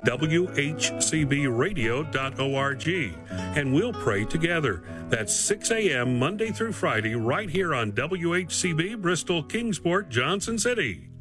whcbradio.org, and we'll pray together. That's 6 a.m. Monday through Friday right here on WHCB, Bristol, Kingsport, Johnson City.